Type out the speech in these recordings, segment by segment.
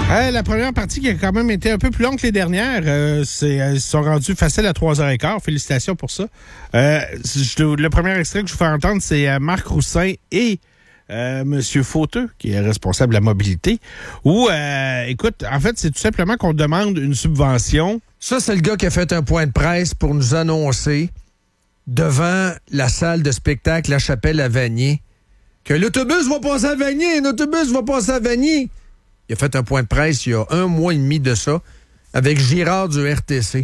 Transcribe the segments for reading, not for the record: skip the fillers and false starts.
La première partie qui a quand même été un peu plus longue que les dernières. Ils sont rendus faciles à 3h15. Félicitations pour ça. Le premier extrait que je vous fais entendre, c'est Marc Roussin et Monsieur Fauteux, qui est responsable de la mobilité. Écoute, en fait, c'est tout simplement qu'on demande une subvention. Ça, c'est le gars qui a fait un point de presse pour nous annoncer devant la salle de spectacle La Chapelle à Vanier que l'autobus va passer à Vanier, l'autobus va passer à Vanier. Il a fait un point de presse il y a 1 mois et demi de ça avec Girard du RTC.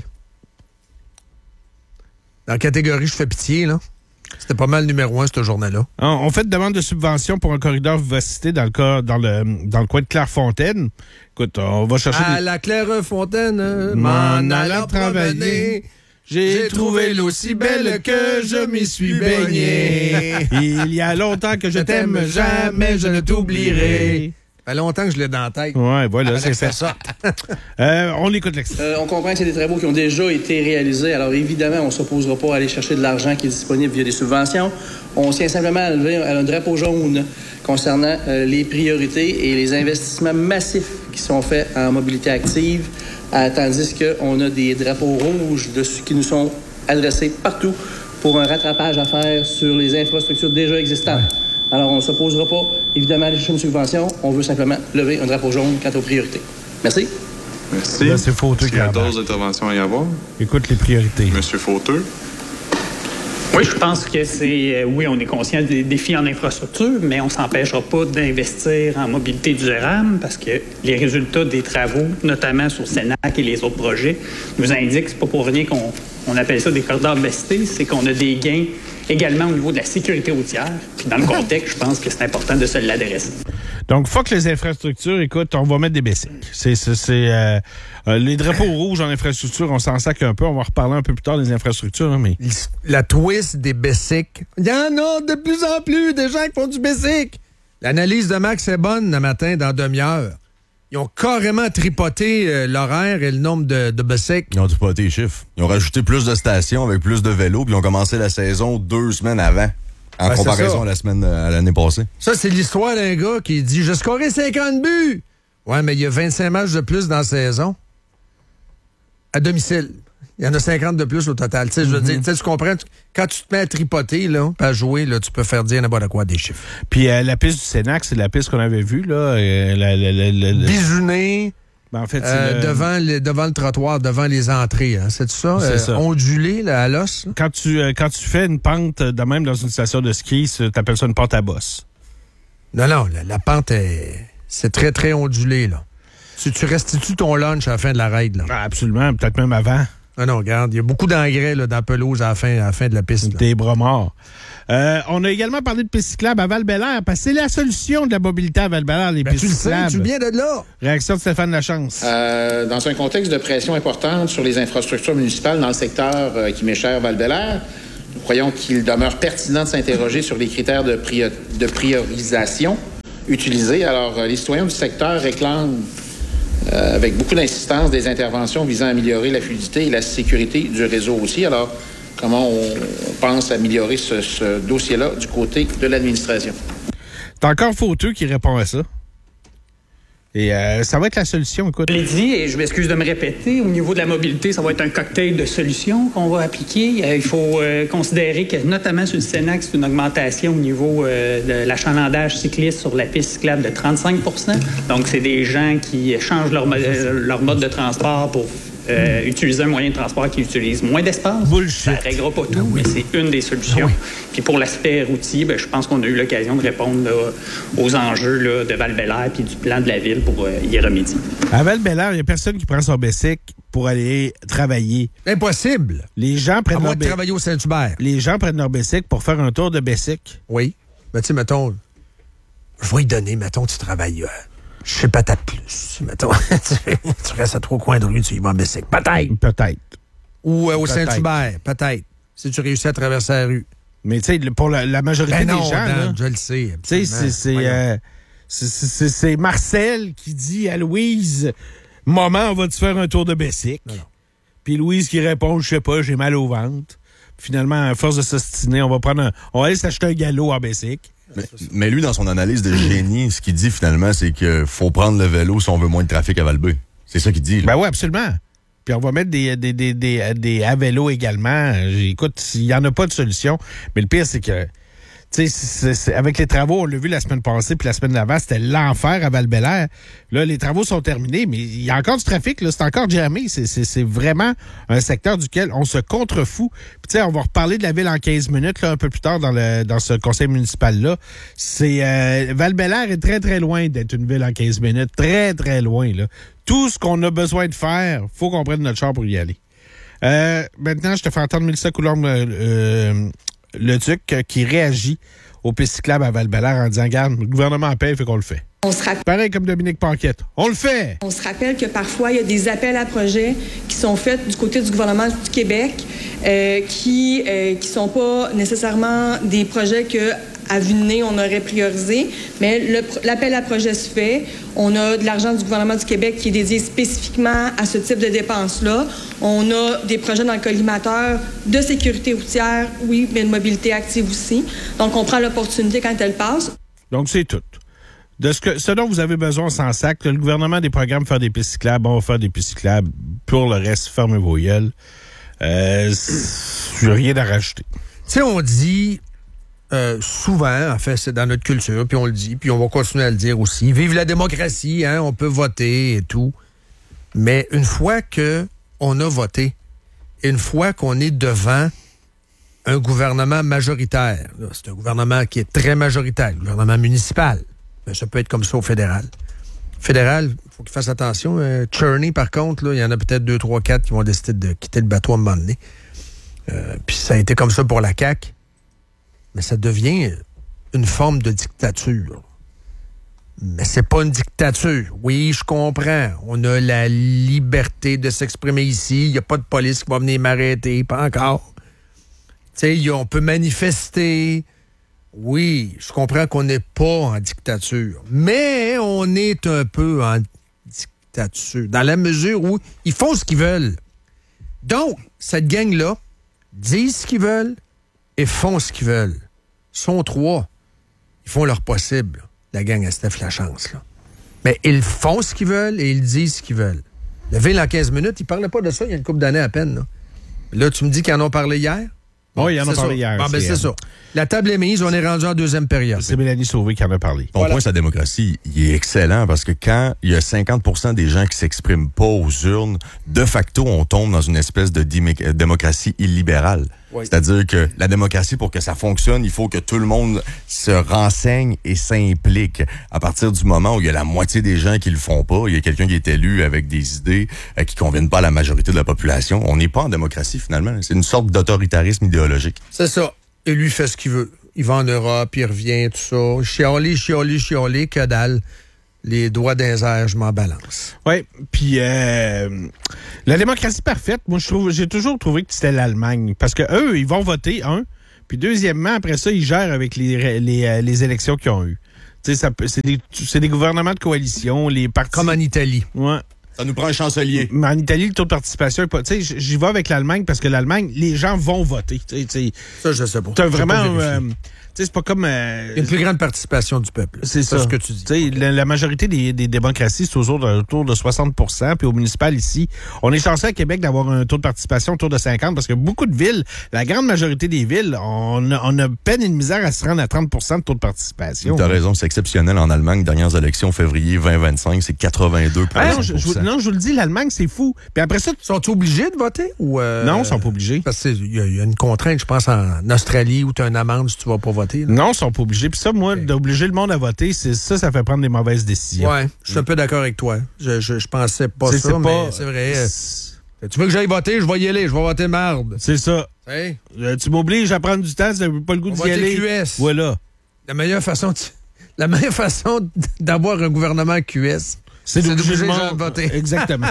Dans la catégorie « Je fais pitié », là. C'était pas mal numéro 1, ce journée-là. On fait une demande de subvention pour un corridor vivacité dans le coin de Clairefontaine. Écoute, on va chercher... À la Clairefontaine, m'en allant travailler, j'ai trouvé l'eau si belle que je m'y suis baigné. Il y a longtemps que je t'aime, jamais je ne t'oublierai. Ça fait longtemps que je l'ai dans la tête. Ouais, voilà, c'est fait ça. On écoute l'extrait. On comprend que c'est des travaux qui ont déjà été réalisés. Alors, évidemment, on ne s'opposera pas à aller chercher de l'argent qui est disponible via des subventions. On tient simplement à lever un drapeau jaune concernant les priorités et les investissements massifs qui sont faits en mobilité active, tandis qu'on a des drapeaux rouges qui nous sont adressés partout pour un rattrapage à faire sur les infrastructures déjà existantes. Alors, on ne s'opposera pas, évidemment, à aller chercher une subvention. On veut simplement lever un drapeau jaune quant aux priorités. Merci. Merci. Là, c'est Fauteux qui a d'autres interventions à y avoir. Écoute les priorités. Monsieur Fauteux. Oui, je pense que c'est... oui, on est conscient des défis en infrastructure, mais on ne s'empêchera pas d'investir en mobilité durable parce que les résultats des travaux, notamment sur Sénac et les autres projets, nous indiquent, c'est pas pour rien qu'on appelle ça des corridors vivacité, c'est qu'on a des gains également au niveau de la sécurité routière. Puis dans le contexte, je pense que c'est important de se l'adresser. Donc, fuck les infrastructures. Écoute, on va mettre des bicycles. Les drapeaux rouges en infrastructure, on s'en sac un peu. On va reparler un peu plus tard des infrastructures. Hein, mais... La twist des bicycles. Il y en a de plus en plus des gens qui font du bicycle. L'analyse de Max est bonne le matin dans demi-heure. Ils ont carrément tripoté l'horaire et le nombre de bicycles. Ils ont tripoté les chiffres. Ils ont rajouté plus de stations avec plus de vélos, puis ils ont commencé la saison 2 semaines avant, en comparaison à l'année passée. Ça, c'est l'histoire d'un gars qui dit « Je scorais 50 buts! » Ouais, mais il y a 25 matchs de plus dans la saison. À domicile. Il y en a 50 de plus au total. Je veux dire, tu comprends? Quand tu te mets à tripoter, là, à jouer, là, tu peux faire dire n'importe quoi des chiffres. Puis la piste du Sénac, c'est la piste qu'on avait vue, là. Bisounée. Ben, en fait, devant le trottoir, devant les entrées. Hein. C'est ça? C'est ça. Ondulé, là, à l'os. Quand tu fais une pente de même dans une station de ski, tu appelles ça une pente à bosse. Non, la pente, c'est très, très ondulé, là. Tu restitues ton lunch à la fin de la raid, là. Ah, absolument, peut-être même avant. Ah non, regarde, il y a beaucoup d'engrais là, dans la pelouse à la fin de la piste. Là. Des bras morts. On a également parlé de pistes cyclables à Val-Bélair, parce que c'est la solution de la mobilité à Val-Bélair, les pistes cyclables. Tu viens de là. Réaction de Stéphane Lachance. Dans un contexte de pression importante sur les infrastructures municipales dans le secteur qui m'est cher, Val-Bélair, nous croyons qu'il demeure pertinent de s'interroger sur les critères de priorisation utilisés. Alors, les citoyens du secteur réclament avec beaucoup d'insistance des interventions visant à améliorer la fluidité et la sécurité du réseau aussi. Alors, comment on pense améliorer ce dossier-là du côté de l'administration? C'est encore Fauteux qui répond à ça. Et ça va être la solution, écoute. Je l'ai dit, et je m'excuse de me répéter, au niveau de la mobilité, ça va être un cocktail de solutions qu'on va appliquer. Il faut considérer que, notamment sur le Sénac, c'est une augmentation au niveau de l'achalandage cycliste sur la piste cyclable de 35 %. Donc, c'est des gens qui changent leur mode de transport pour utiliser un moyen de transport qui utilise moins d'espace. Bullshit. Ça ne réglera pas tout, mais c'est une des solutions. Puis pour l'aspect routier, je pense qu'on a eu l'occasion de répondre là, aux enjeux là, de Val-Bélair puis du plan de la ville pour y remédier. À Val-Bélair, il n'y a personne qui prend son bicycle pour aller travailler. Impossible. Les gens prennent leur bicycle. Travailler au Saint-Hubert. Les gens prennent leur bicycle pour faire un tour de bicycle. Oui. Mais tu sais, mettons, je vais y donner, mettons, tu travailles... je sais pas plus. Mettons, tu restes à 3 coins de rue, tu y vas en bicycle. Peut-être. Ou au Saint-Hubert, peut-être. Si tu réussis à traverser la rue. Mais tu sais, pour la majorité des gens... là, je le sais. Tu sais, c'est Marcel qui dit à Louise, « Maman, on va te faire un tour de bicycle. » Puis Louise qui répond, « Je sais pas, j'ai mal au ventre. » Finalement, à force de s'ostiner, on va aller s'acheter un galop en bicycle. Mais lui, dans son analyse de génie, ce qu'il dit finalement, c'est qu'il faut prendre le vélo si on veut moins de trafic à Val-Béo. C'est ça qu'il dit. Là. Ben oui, absolument. Puis on va mettre des à vélo également. Écoute, il n'y en a pas de solution. Mais le pire, c'est que, tu sais, avec les travaux, on l'a vu la semaine passée, puis la semaine d'avant, c'était l'enfer à Val-Bélair. Là, les travaux sont terminés, mais il y a encore du trafic, là. C'est encore jamais. C'est vraiment un secteur duquel on se contrefout. Puis, tu sais, on va reparler de la ville en 15 minutes, là, un peu plus tard dans ce conseil municipal-là. Val-Bélair est très, très loin d'être une ville en 15 minutes. Très, très loin, là. Tout ce qu'on a besoin de faire, faut qu'on prenne notre char pour y aller. Maintenant, je te fais entendre Mélissa Coulombe le Duc qui réagit aux pistes cyclables à Val-Bélair en disant, regarde, le gouvernement paye, fait qu'on le fait. Pareil comme Dominique Paquette. On le fait! On se rappelle que parfois, il y a des appels à projets qui sont faits du côté du gouvernement du Québec qui sont pas nécessairement des projets que à vue de nez, on aurait priorisé, mais l'appel à projet se fait. On a de l'argent du gouvernement du Québec qui est dédié spécifiquement à ce type de dépenses-là. On a des projets dans le collimateur de sécurité routière, oui, mais de mobilité active aussi. Donc, on prend l'opportunité quand elle passe. Donc, c'est tout. De ce dont vous avez besoin sans sac, le gouvernement a des programmes pour faire des pistes cyclables, on va faire des pistes cyclables. Pour le reste, fermez vos gueules. Je n'ai rien à rajouter. Tu sais, on dit... souvent, en fait, c'est dans notre culture, puis on le dit, puis on va continuer à le dire aussi. Vive la démocratie, hein, on peut voter et tout. Mais une fois qu'on a voté, une fois qu'on est devant un gouvernement majoritaire, là, c'est un gouvernement qui est très majoritaire, le gouvernement municipal, mais ça peut être comme ça au fédéral. Fédéral, il faut qu'il fasse attention. Cherney, par contre, là, il y en a peut-être 2, 3, 4 qui vont décider de quitter le bateau à un moment donné. Puis ça a été comme ça pour la CAQ. Mais ça devient une forme de dictature. Mais c'est pas une dictature. Oui, je comprends. On a la liberté de s'exprimer ici. Il n'y a pas de police qui va venir m'arrêter. Pas encore. Tu sais, on peut manifester. Oui, je comprends qu'on n'est pas en dictature. Mais on est un peu en dictature. Dans la mesure où ils font ce qu'ils veulent. Donc, cette gang-là disent ce qu'ils veulent et font ce qu'ils veulent. Ils sont 3. Ils font leur possible, la gang à Steph Lachance. Là. Mais ils font ce qu'ils veulent et ils disent ce qu'ils veulent. Le Ville en 15 minutes, ils ne parlaient pas de ça il y a une couple d'années à peine. Là, tu me dis qu'ils en ont parlé hier? Oui, ils en ont parlé hier. Bon, c'est ça. La table est mise, on est rendu en deuxième période. C'est Mélanie Sauvé qui en a parlé. Ton point sur la démocratie, il est excellent parce que quand il y a 50% des gens qui s'expriment pas aux urnes, de facto, on tombe dans une espèce de démocratie illibérale. Oui. C'est-à-dire que la démocratie, pour que ça fonctionne, il faut que tout le monde se renseigne et s'implique. À partir du moment où il y a la moitié des gens qui le font pas, il y a quelqu'un qui est élu avec des idées qui conviennent pas à la majorité de la population, on n'est pas en démocratie finalement. C'est une sorte d'autoritarisme idéologique. C'est ça. Et lui fait ce qu'il veut. Il va en Europe, il revient, tout ça. Chiolé, que dalle. Les doigts dans les airs, je m'en balance. Oui, puis la démocratie parfaite, moi, j'ai toujours trouvé que c'était l'Allemagne. Parce que eux, ils vont voter, puis deuxièmement, après ça, ils gèrent avec les élections qu'ils ont eues. Tu sais, c'est des gouvernements de coalition, les partis... Comme en Italie. Ouais. Ça nous prend un chancelier. Mais en Italie, le taux de participation est pas... Tu sais, j'y vais avec l'Allemagne parce que l'Allemagne, les gens vont voter. Ça, je sais pas. T'as vraiment... Tu sais, c'est pas comme... une plus grande participation du peuple. C'est ça. Ce que tu dis. Tu sais, la majorité des démocraties, c'est autour de 60%. Puis au municipal, ici, on est chanceux à Québec d'avoir un taux de participation autour de 50% parce que beaucoup de villes, la grande majorité des villes, on a peine et de misère à se rendre à 30% de taux de participation. Tu as raison, c'est exceptionnel en Allemagne. Dernières élections, février 2025, c'est 82%. Non, je vous le dis, l'Allemagne, c'est fou. Puis après ça... Sont-ils obligés de voter? Ou Non, ils sont pas obligés. Parce qu'il y a une contrainte, je pense, en Australie où tu as une amende si tu vas pas voter. Là. Non, ils sont pas obligés. Puis ça, moi, d'obliger le monde à voter, ça fait prendre des mauvaises décisions. Ouais, je suis un peu d'accord avec toi. Je pensais pas ça, mais c'est vrai. Tu veux que j'aille voter? Je vais y aller. Je vais voter marde. C'est ça. Hey. Tu m'obliges à prendre du temps, tu n'as pas le goût d'y aller. QS. Voilà. La meilleure façon d'avoir un gouvernement QS, c'est d'obliger les gens à voter. Exactement.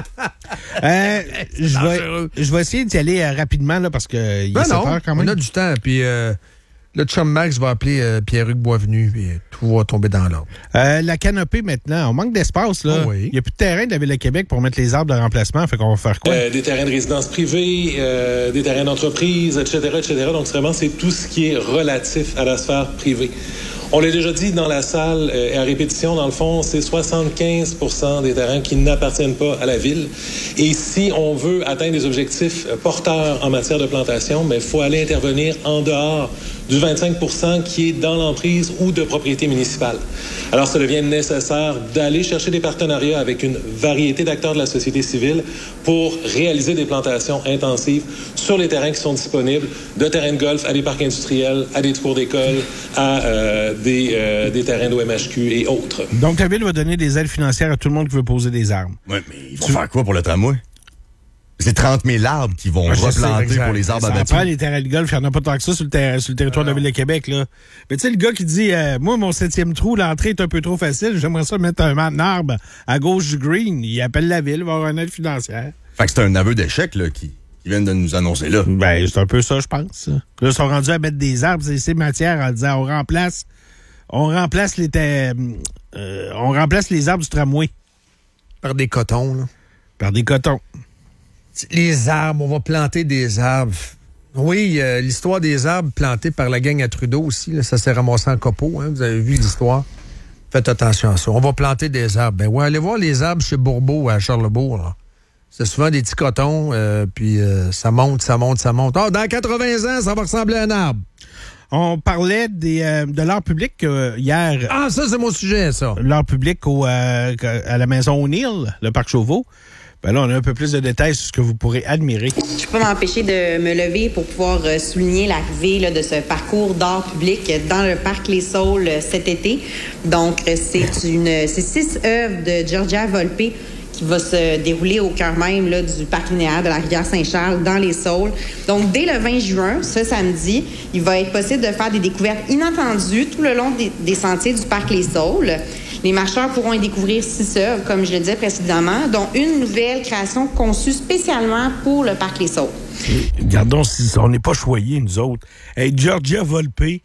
Je vais essayer d'y aller rapidement là, parce que il y a 7 heures quand même. On a du temps. Puis le chum Max va appeler Pierre-Hugues Boisvenu et tout va tomber dans l'ordre. La canopée maintenant, on manque d'espace. Là. Oh oui. Il n'y a plus de terrain de la Ville de Québec pour mettre les arbres de remplacement. Fait qu'on va faire quoi? Des terrains de résidence privée, des terrains d'entreprise, etc., etc. Donc vraiment, c'est tout ce qui est relatif à la sphère privée. On l'a déjà dit dans la salle et à répétition, dans le fond, c'est 75% des terrains qui n'appartiennent pas à la ville. Et si on veut atteindre des objectifs porteurs en matière de plantation, il faut aller intervenir en dehors du 25% qui est dans l'emprise ou de propriété municipale. Alors, ça devient nécessaire d'aller chercher des partenariats avec une variété d'acteurs de la société civile pour réaliser des plantations intensives sur les terrains qui sont disponibles, de terrains de golf à des parcs industriels, à des cours d'école, à des terrains d'OMHQ et autres. Donc, la Ville va donner des aides financières à tout le monde qui veut poser des arbres. Oui, mais ils vont faire quoi pour le tramway? C'est 30 000 arbres qui vont replanter pour les arbres abattus. Après, les terrains de golf, il n'y en a pas tant que ça sur le territoire de la Ville de Québec. Là. Mais tu sais, le gars qui dit moi, mon 7e trou, l'entrée est un peu trop facile, j'aimerais ça mettre un arbre à gauche du green. Il appelle la Ville, il va avoir une aide financière. Fait que c'est un aveu d'échec là, qui viennent de nous annoncer là. Ben, c'est un peu ça, je pense. Là, ils sont rendus à mettre des arbres, ces matières, en disant on remplace les arbres du tramway. Par des cotons, là. Par des cotons. Les arbres, on va planter des arbres. Oui, l'histoire des arbres plantés par la gang à Trudeau aussi, là, ça s'est ramassé en copeaux, hein, vous avez vu l'histoire. Faites attention à ça. On va planter des arbres. Ben ouais, allez voir les arbres chez Bourbeau à Charlebourg. Là. C'est souvent des petits cotons, puis ça monte. Oh, dans 80 ans, ça va ressembler à un arbre. On parlait de l'art public hier. Ah, ça, c'est mon sujet, ça. L'art public à la maison O'Neill, le parc Chauveau. Ben là, on a un peu plus de détails sur ce que vous pourrez admirer. Je peux pas m'empêcher de me lever pour pouvoir souligner l'arrivée là, de ce parcours d'art public dans le parc Les Saules cet été. Donc, c'est 6 œuvres de Georgia Volpe qui va se dérouler au cœur même là, du parc linéaire de la rivière Saint-Charles dans les Saules. Donc, dès le 20 juin, ce samedi, il va être possible de faire des découvertes inattendues tout le long des sentiers du parc Les Saules. Les marcheurs pourront y découvrir 6 œuvres, comme je le disais précédemment, dont une nouvelle création conçue spécialement pour le parc Les Saules. Regardons si on n'est pas choyés, nous autres. Hey, Georgia Volpe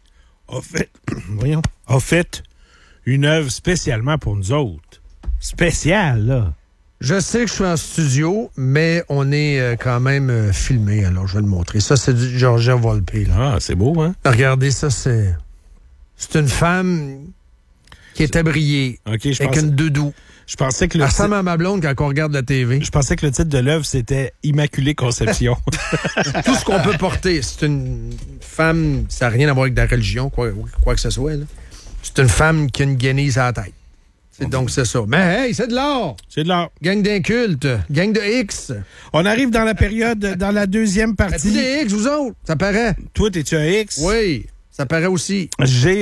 a fait une œuvre spécialement pour nous autres. Spéciale, là. Je sais que je suis en studio, mais on est quand même filmé, alors je vais le montrer. Ça, c'est du Georgia Volpe. Là. Ah, c'est beau, hein? Regardez, ça, c'est une femme qui est abriée avec une doudou. Je pensais que elle ressemble à ma blonde quand on regarde la TV. Je pensais que le titre de l'œuvre, c'était « Immaculée Conception ». Tout ce qu'on peut porter. C'est une femme, ça n'a rien à voir avec la religion, quoi que ce soit. Là. C'est une femme qui a une guenille à la tête. Donc, c'est ça. Mais hey, c'est de l'art! C'est de l'art. Gang d'incultes, gang de X. On arrive dans la période, dans la deuxième partie. Des X, vous autres, ça paraît. Toi, t'es-tu un X? Oui, ça paraît aussi.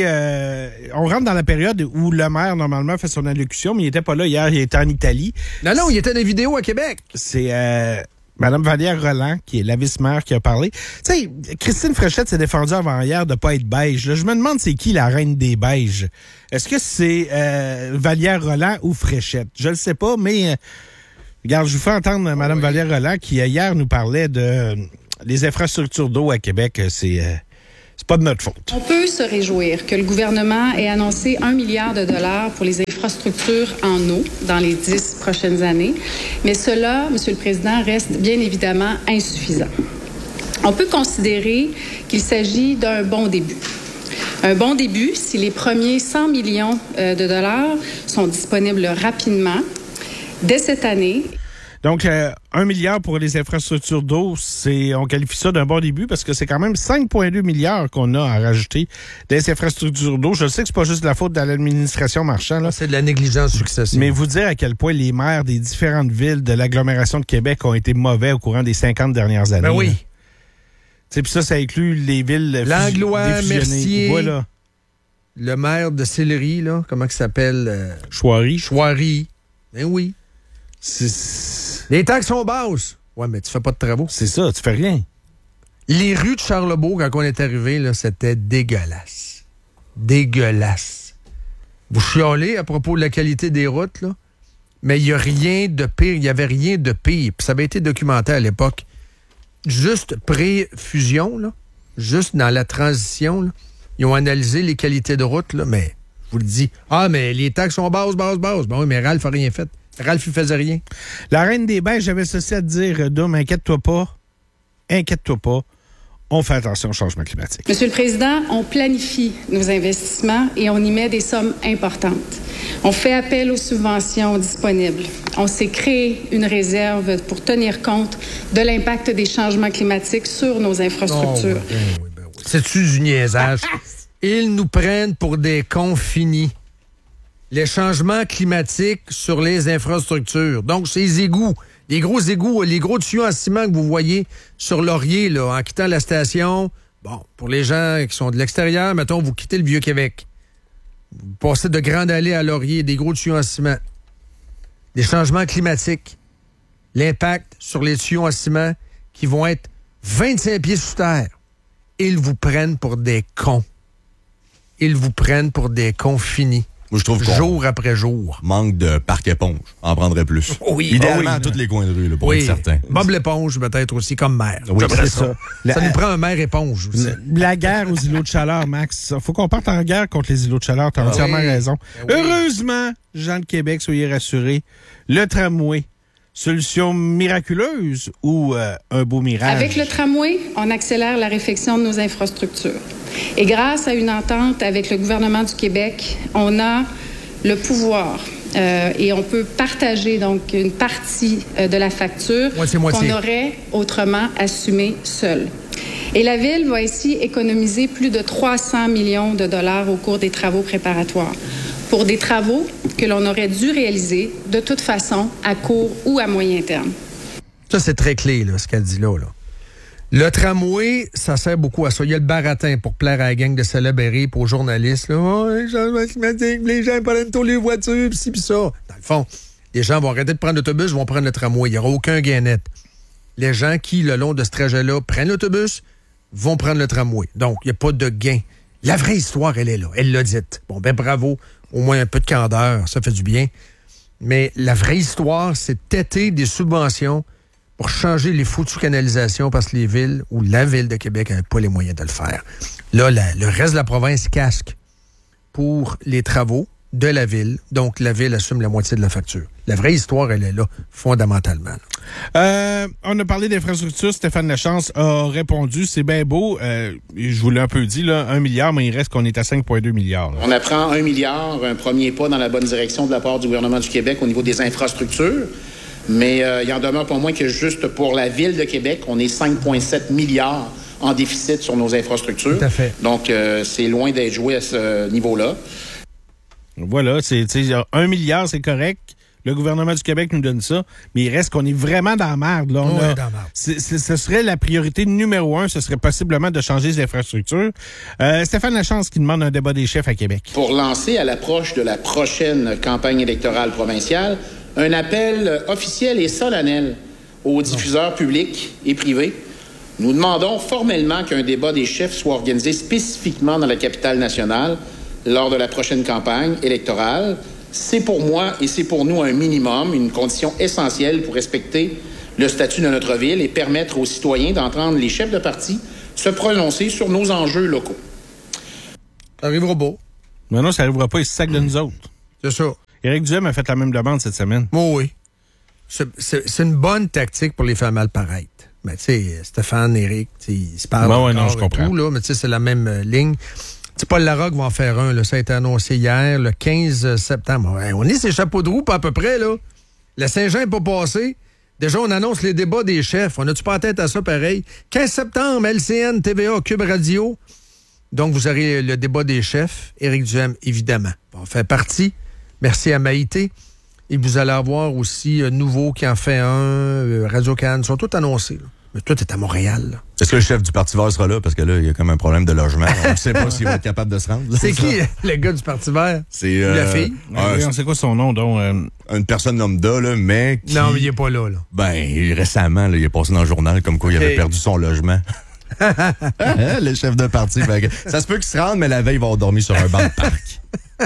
On rentre dans la période où le maire, normalement, fait son allocution, mais il était pas là hier, il était en Italie. Non, il était dans les vidéos à Québec. C'est Mme Vallière-Roland, qui est la vice-maire, qui a parlé. Tu sais, Christine Fréchette s'est défendue avant hier de pas être beige. Là, je me demande c'est qui la reine des beiges. Est-ce que c'est Vallière-Roland ou Fréchette? Je le sais pas, mais regarde, je vous fais entendre Mme Vallière-Roland qui hier nous parlait de les infrastructures d'eau à Québec. C'est pas de notre faute. On peut se réjouir que le gouvernement ait annoncé 1 milliard de dollars pour les infrastructures en eau dans les 10 prochaines années. Mais cela, Monsieur le Président, reste bien évidemment insuffisant. On peut considérer qu'il s'agit d'un bon début. Un bon début si les premiers 100 millions de dollars sont disponibles rapidement dès cette année. Donc, 1 milliard pour les infrastructures d'eau, on qualifie ça d'un bon début parce que c'est quand même 5,2 milliards qu'on a à rajouter des infrastructures d'eau. Je sais que c'est pas juste de la faute de l'administration Marchand. Là. C'est de la négligence successive. Mais vous dire à quel point les maires des différentes villes de l'agglomération de Québec ont été mauvais au courant des 50 dernières années. Ben oui. Puis ça inclut les villes Langlois, Mercier, voilà. Le maire de Sillery, là, comment il s'appelle? Chouari. Ben oui. Les taxes sont basses. Ouais, mais tu fais pas de travaux. C'est ça, tu fais rien. Les rues de Charlebourg, quand on est arrivé, là, c'était dégueulasse. Dégueulasse. Vous chialez à propos de la qualité des routes, là, mais il n'y a rien de pire. Il n'y avait rien de pire. Puis ça avait été documenté à l'époque. Juste pré-fusion, là, juste dans la transition, là, ils ont analysé les qualités de route, là, mais je vous le dis. Ah, mais les taxes sont basses. Ben oui, mais Ralph n'a rien fait. Ralph, il faisait rien. La Reine des Beiges, j'avais ceci à te dire, Dom, inquiète-toi pas. on fait attention au changement climatique. Monsieur le Président, on planifie nos investissements et on y met des sommes importantes. On fait appel aux subventions disponibles. On s'est créé une réserve pour tenir compte de l'impact des changements climatiques sur nos infrastructures. Oui. C'est-tu du niaisage? Ils nous prennent pour des cons finis. Les changements climatiques sur les infrastructures. Donc, ces égouts, les gros égouts, les gros tuyaux en ciment que vous voyez sur Laurier, là, en quittant la station. Bon, pour les gens qui sont de l'extérieur, mettons, vous quittez le Vieux-Québec. Vous passez de Grande Allée à Laurier, des gros tuyaux en ciment. Les changements climatiques, l'impact sur les tuyaux en ciment qui vont être 25 pieds sous terre. Ils vous prennent pour des cons. Ils vous prennent pour des cons finis. Moi, je trouve jour après jour. Manque de parc éponge. En prendrait plus. Oui. Idéalement, à tous les coins de rue, là, pour être certain. Bob l'éponge, peut-être aussi, comme maire. Oui, c'est ça. Ça nous prend un maire éponge aussi. La guerre aux îlots de chaleur, Max. Faut qu'on parte en guerre contre les îlots de chaleur. T'as entièrement raison. Heureusement, gens de Québec, soyez rassurés. Le tramway, solution miraculeuse ou un beau mirage? Avec le tramway, on accélère la réfection de nos infrastructures. Et grâce à une entente avec le gouvernement du Québec, on a le pouvoir et on peut partager donc une partie de la facture qu'on aurait autrement assumée seule. Et la Ville va ici économiser plus de 300 millions de dollars au cours des travaux préparatoires pour des travaux que l'on aurait dû réaliser de toute façon à court ou à moyen terme. Ça, c'est très clé, là, ce qu'elle dit là. Le tramway, ça sert beaucoup à ça. Il y a le baratin pour plaire à la gang de célébrités et aux journalistes. Là. Oh, les changements climatiques, les gens prennent tous les voitures, pis ci, pis ça. Dans le fond, les gens vont arrêter de prendre l'autobus, vont prendre le tramway. Il n'y aura aucun gain net. Les gens qui, le long de ce trajet-là, prennent l'autobus, vont prendre le tramway. Donc, il n'y a pas de gain. La vraie histoire, elle est là. Elle l'a dite. Bon, ben bravo. Au moins un peu de candeur, ça fait du bien. Mais la vraie histoire, c'est têter des subventions pour changer les foutues canalisations parce que les villes ou la Ville de Québec n'avaient pas les moyens de le faire. Là, le reste de la province casque pour les travaux de la Ville. Donc, la Ville assume la moitié de la facture. La vraie histoire, elle est là, fondamentalement. On a parlé d'infrastructure. Stéphane Lachance a répondu. C'est bien beau. Je vous l'ai un peu dit, là, 1 milliard, mais il reste qu'on est à 5,2 milliards. Là. On apprend 1 milliard, un premier pas dans la bonne direction de la part du gouvernement du Québec au niveau des infrastructures. Mais il en demeure pas moins que juste pour la Ville de Québec, on est 5,7 milliards en déficit sur nos infrastructures. Tout à fait. Donc, c'est loin d'être joué à ce niveau-là. Voilà, 1 milliard, c'est correct. Le gouvernement du Québec nous donne ça, mais il reste qu'on est vraiment dans la merde. Là. Dans la merde. Ce serait la priorité numéro 1, ce serait possiblement de changer les infrastructures. Stéphane Lachance qui demande un débat des chefs à Québec. Pour lancer à l'approche de la prochaine campagne électorale provinciale, un appel officiel et solennel aux diffuseurs publics et privés. Nous demandons formellement qu'un débat des chefs soit organisé spécifiquement dans la capitale nationale lors de la prochaine campagne électorale. C'est pour moi et c'est pour nous un minimum, une condition essentielle pour respecter le statut de notre ville et permettre aux citoyens d'entendre les chefs de parti se prononcer sur nos enjeux locaux. Ça arrivera pas. Mais non, ça n'arrivera pas, ils se sacent de nous autres. C'est ça. Éric Duhem a fait la même demande cette semaine. Oh oui. C'est une bonne tactique pour les faire mal paraître. Mais tu sais, Stéphane, Éric, ils se parlent encore non, je comprends. tout, là, mais tu sais, c'est la même ligne. Tu sais, Paul Larocque va en faire un, là, ça a été annoncé hier, le 15 septembre. Ouais, on est ces chapeaux de roue, pas à peu près, là. Le Saint-Jean n'est pas passé. Déjà, on annonce les débats des chefs. On a-tu pas en tête à ça, pareil? 15 septembre, LCN, TVA, Cube Radio. Donc, vous aurez le débat des chefs. Éric Duhem, évidemment, va en faire partie. Merci à Maïté. Et vous allez avoir aussi Nouveau qui en fait un, Radio-Can. Ils sont tous annoncés, là. Mais toi, t'es à Montréal, là. Est-ce que le chef du Parti vert sera là? Parce que là, il y a comme un problème de logement. On ne sait pas s'il va être capable de se rendre. Là. C'est qui, le gars du Parti vert? C'est la fille? On sait quoi son nom, donc? Une personne lambda, là, mais qui... Non, mais il n'est pas là. Ben, récemment, là, il est passé dans le journal comme quoi il avait perdu son logement. Le chef de parti. Ça se peut qu'il se rende, mais la veille, il va avoir dormi sur un banc de parc.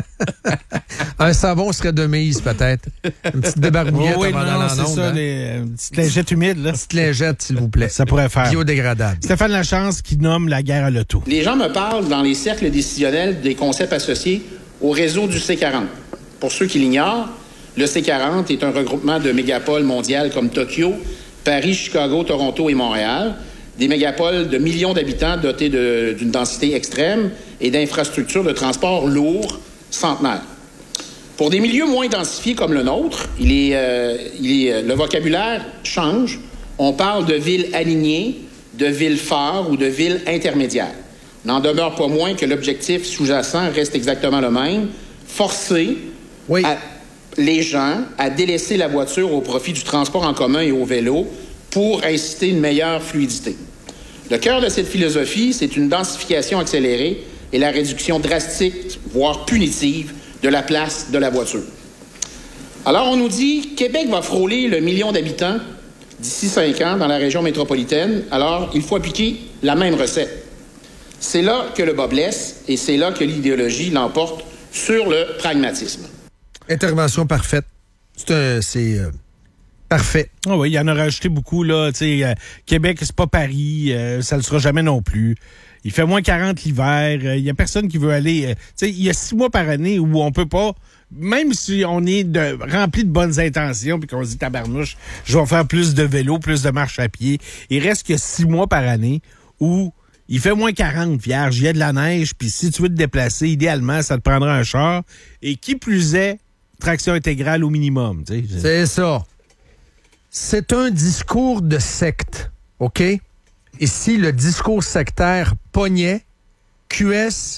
Un savon serait de mise, peut-être. Une petite débarbouillette oui, avant d'aller en c'est onde, ça, hein? une petite lingette humide. Là. Une petite lingette, s'il vous plaît. Ça pourrait faire. Biodégradable. Stéphane Lachance qui nomme la guerre à l'auto. Les gens me parlent dans les cercles décisionnels des concepts associés au réseau du C40. Pour ceux qui l'ignorent, le C40 est un regroupement de mégapoles mondiales comme Tokyo, Paris, Chicago, Toronto et Montréal. des mégapoles de millions d'habitants dotés d'une densité extrême et d'infrastructures de transport lourds centenaires. Pour des milieux moins densifiés comme le nôtre, le vocabulaire change. On parle de villes alignées, de villes phares ou de villes intermédiaires. N'en demeure pas moins que l'objectif sous-jacent reste exactement le même, forcer les gens à délaisser la voiture au profit du transport en commun et au vélo pour inciter une meilleure fluidité. Le cœur de cette philosophie, c'est une densification accélérée et la réduction drastique, voire punitive, de la place de la voiture. Alors, on nous dit, Québec va frôler le million d'habitants d'ici 5 ans dans la région métropolitaine. Alors, il faut appliquer la même recette. C'est là que le bas blesse et c'est là que l'idéologie l'emporte sur le pragmatisme. Intervention parfaite. C'est parfait. Oh oui, il y en a rajouté beaucoup, là. Québec, c'est pas Paris, ça le sera jamais non plus. Il fait moins 40 l'hiver, il y a personne qui veut aller... il y a 6 mois par année où on peut pas, même si on est rempli de bonnes intentions puis qu'on se dit tabarnouche, je vais faire plus de vélo, plus de marche à pied, il reste que 6 mois par année où il fait moins 40 vierge, il y a de la neige, puis si tu veux te déplacer, idéalement, ça te prendra un char. Et qui plus est, traction intégrale au minimum. C'est ça. C'est un discours de secte, OK? Et si le discours sectaire pognait, QS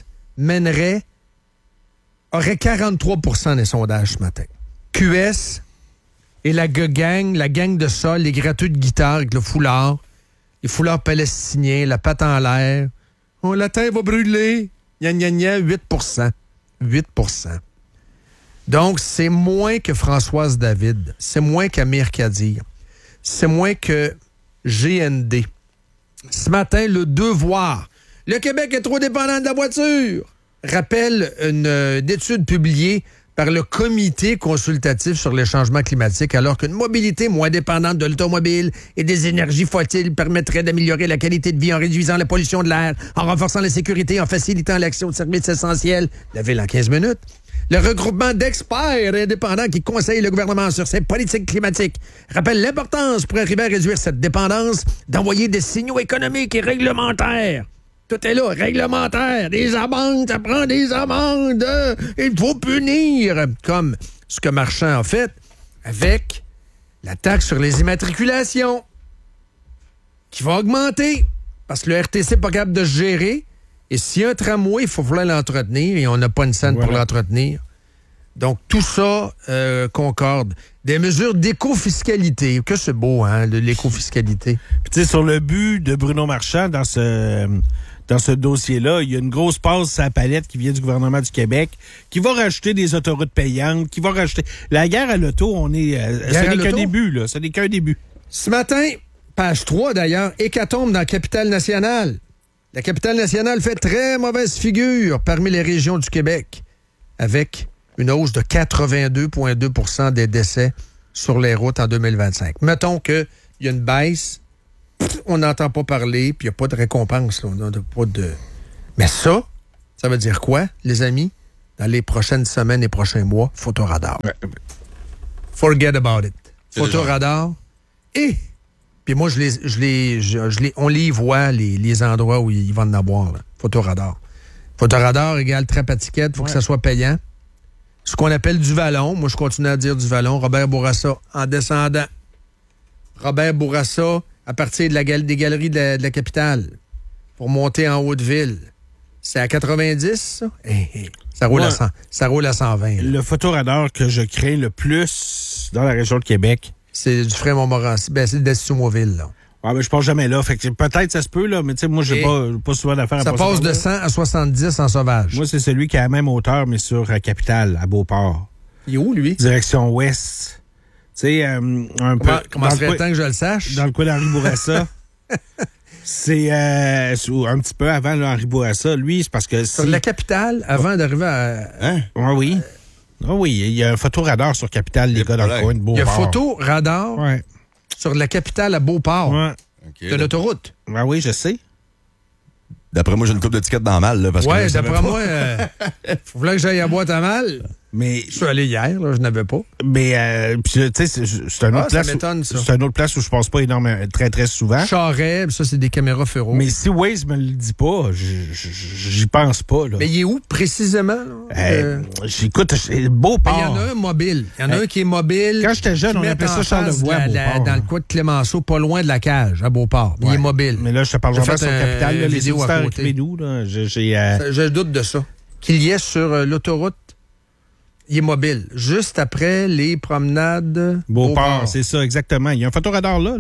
aurait 43 % des sondages ce matin. QS et la gang de sol, les gratteux de guitare avec le foulard, les foulards palestiniens, la patte en l'air. Oh, la terre va brûler. Gna, gna, gna, 8 %. 8 %. Donc, c'est moins que Françoise David. C'est moins qu'Amir Kadir. C'est moins que GND. Ce matin, le Devoir. Le Québec est trop dépendant de la voiture. Rappelle une étude publiée par le Comité consultatif sur les changements climatiques, alors qu'une mobilité moins dépendante de l'automobile et des énergies fossiles permettrait d'améliorer la qualité de vie en réduisant la pollution de l'air, en renforçant la sécurité, en facilitant l'accès aux services essentiels. La ville en 15 minutes. Le regroupement d'experts indépendants qui conseillent le gouvernement sur ses politiques climatiques rappelle l'importance pour arriver à réduire cette dépendance d'envoyer des signaux économiques et réglementaires. Tout est là, réglementaire, des amendes, ça prend des amendes, il faut punir, comme ce que Marchand a fait avec la taxe sur les immatriculations, qui va augmenter, parce que le RTC n'est pas capable de se gérer, et s'il y a un tramway, il faut falloir l'entretenir, et on n'a pas une scène pour l'entretenir. Donc, tout ça concorde. Des mesures d'éco-fiscalité, que c'est beau, hein, l'éco-fiscalité. Puis tu sais, sur le but de Bruno Marchand, dans ce dossier-là, il y a une grosse passe sur la palette qui vient du gouvernement du Québec, qui va rajouter des autoroutes payantes, qui va rajouter... La guerre à l'auto, ce n'est qu'un début, là. Ce n'est qu'un début. Ce matin, page 3 d'ailleurs, hécatombe dans la capitale nationale. La capitale nationale fait très mauvaise figure parmi les régions du Québec, avec une hausse de 82,2 % des décès sur les routes en 2025. Mettons qu'il y a une baisse, on n'entend pas parler, puis il n'y a pas de récompense. Là, on n'a pas de... Mais ça veut dire quoi, les amis? Dans les prochaines semaines et prochains mois, photoradar. Forget about it. Photoradar. Et, puis moi, on les voit, les endroits où il va en avoir. Là. Photoradar. Photoradar égale trappe à ticket, il faut que ça soit payant. Ce qu'on appelle du vallon. Moi, je continue à dire du vallon. Robert Bourassa, en descendant. Robert Bourassa, à partir des galeries de la capitale, pour monter en Haute-Ville. C'est à 90, ça? Ça roule, ça roule à 120. Là. Le photoradar que je crains le plus dans la région de Québec... C'est du Fray-Montmorency. Ben, c'est le Dessus-Mauville, là. Ouais, mais je passe jamais là. Fait que peut-être ça se peut, là, mais tu sais, moi, j'ai pas souvent d'affaires à passer. Ça passe de 100 à 70 en sauvage. Moi, c'est celui qui a la même hauteur, mais sur Capitale, à Beauport. Il est où, lui? Direction ouest. Tu sais, un peu... Comment serait le temps que je le sache? Dans le coin d'Henri Bourassa. C'est un petit peu avant Henri Bourassa. Lui, c'est parce que... Sur la Capitale, avant d'arriver à... Hein? Oui. Oui, il y a un photoradar sur Capitale, les gars, dans le coin de Beauport. Il y a photoradar sur la Capitale à Beauport. Ouais. Okay, de l'autoroute. Ben oui, je sais. D'après moi, j'ai une coupe de tickets dans la malle. Là, parce d'après moi, faut que j'aille à boîte à mal. Mais je suis allé hier, là, je n'avais pas. Mais puis tu sais, c'est une autre place. C'est une autre place où je passe pas énormément, très souvent. Charret, ça c'est des caméras Féro. Mais si Waze me le dit pas, j'y pense pas là. Mais il est où précisément là? J'écoute, Beauport. Il y en a un mobile. Il y en a un qui est mobile. Quand j'étais jeune, on appelait ça Charlevoix. Dans le coin de Clémenceau, pas loin de la cage, à Beauport. Il est mobile. Mais là, je te parle vraiment sur le Capital, là, les auditeurs écrivez-nous. Je doute de ça. Qu'il y ait sur l'autoroute, il est mobile. Juste après les promenades Beauport, c'est ça, exactement. Il y a un photoradar là.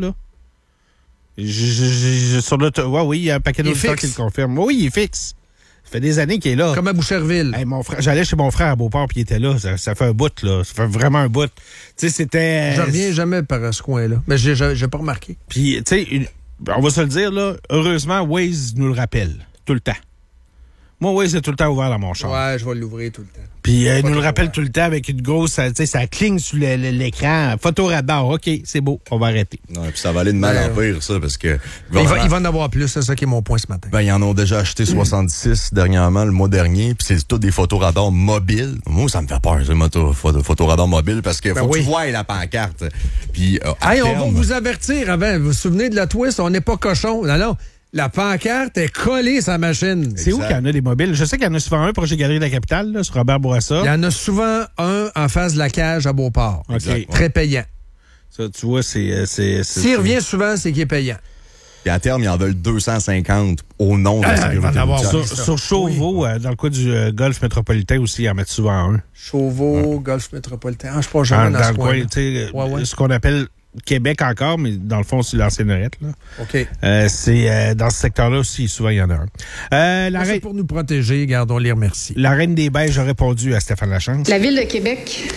Sur l'autoroute, oui, il y a un paquet d'auditeurs qui le confirment. Oui, il est fixe. Ça fait des années qu'il est là. Comme à Boucherville. Hey, j'allais chez mon frère à Beauport, puis il était là. Ça fait un bout, là. Ça fait vraiment un bout. Tu sais, c'était... Je reviens jamais par ce coin-là. Mais j'ai pas remarqué. Puis, tu sais, on va se le dire, là. Heureusement, Waze nous le rappelle. Tout le temps. Moi, Waze est tout le temps ouvert dans mon char. Ouais, je vais l'ouvrir tout le temps. Puis, il nous le rappelle tout le temps avec une grosse... Tu sais, ça cligne sur l'écran. Photoradar, OK, c'est beau, on va arrêter. Non, puis ça va aller de mal en pire, ça, parce que... Il va en avoir plus, c'est ça qui est mon point ce matin. Ben, ils en ont déjà acheté 66 dernièrement, le mois dernier, puis c'est tout des photoradars mobiles. Moi, ça me fait peur, ces photoradars mobiles, parce que faut que tu vois la pancarte. Puis, on va vous avertir avant. Vous vous souvenez de la twist? On n'est pas cochon. Non. La pancarte est collée sur la machine. C'est où qu'il y en a des mobiles? Je sais qu'il y en a souvent un projet Galerie de la Capitale, là, sur Robert Bourassa. Il y en a souvent un en face de la cage à Beauport. Okay. Très payant. Ça, tu vois, c'est S'il revient souvent, c'est qu'il est payant. Et à terme, ils en veulent 250 au nom de la sécurité routière. Sur Chauveau, dans le coin du Golfe métropolitain aussi, ils en mettent souvent un. Chauveau, Golfe métropolitain. Je ne sais pas jamais dans ce coin. Ce qu'on appelle Québec encore, mais dans le fond, c'est l'ancienne Norette, là. OK. C'est dans ce secteur-là aussi, souvent, il y en a un. C'est pour nous protéger, gardons les remercie. La Reine des Beiges a répondu à Stéphane Lachance. La Ville de Québec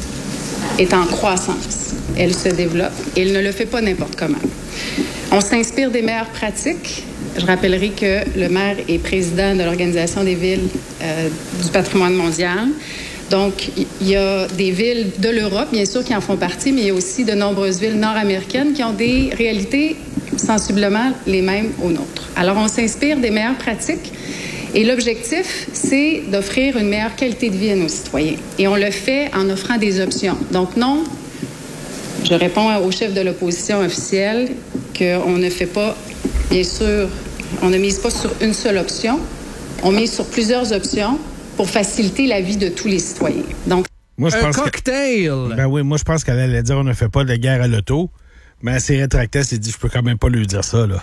est en croissance. Elle se développe et elle ne le fait pas n'importe comment. On s'inspire des meilleures pratiques. Je rappellerai que le maire est président de l'Organisation des villes du patrimoine mondial. Donc, il y a des villes de l'Europe, bien sûr, qui en font partie, mais il y a aussi de nombreuses villes nord-américaines qui ont des réalités sensiblement les mêmes aux nôtres. Alors, on s'inspire des meilleures pratiques et l'objectif, c'est d'offrir une meilleure qualité de vie à nos citoyens. Et on le fait en offrant des options. Donc, non, je réponds au chef de l'opposition officielle qu'on ne fait pas, bien sûr, on ne mise pas sur une seule option, on mise sur plusieurs options pour faciliter la vie de tous les citoyens. Donc, moi, je pense cocktail! Moi, je pense qu'elle allait dire on ne fait pas de guerre à l'auto, mais elle s'est rétractée, elle s'est dit je peux quand même pas lui dire ça, là.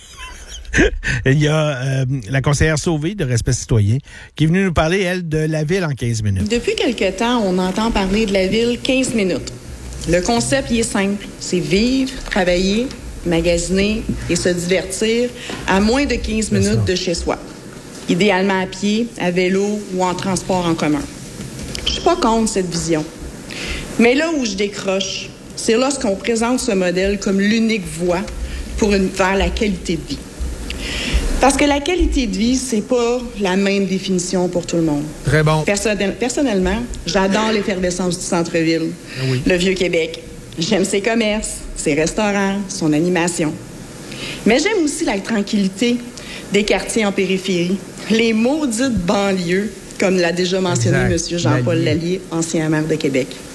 Il y a la conseillère Sauvé de Respect citoyen qui est venue nous parler, elle, de la ville en 15 minutes. Depuis quelque temps, on entend parler de la ville 15 minutes. Le concept, il est simple. C'est vivre, travailler, magasiner et se divertir à moins de 15 minutes de chez soi. Idéalement à pied, à vélo ou en transport en commun. Je suis pas contre cette vision. Mais là où je décroche, c'est lorsqu'on présente ce modèle comme l'unique voie vers la qualité de vie. Parce que la qualité de vie, c'est pas la même définition pour tout le monde. Très bon. Personnellement, j'adore l'effervescence du centre-ville, le Vieux-Québec. J'aime ses commerces, ses restaurants, son animation. Mais j'aime aussi la tranquillité des quartiers en périphérie, les maudites banlieues, comme l'a déjà mentionné M. Jean-Paul Lallier, ancien maire de Québec.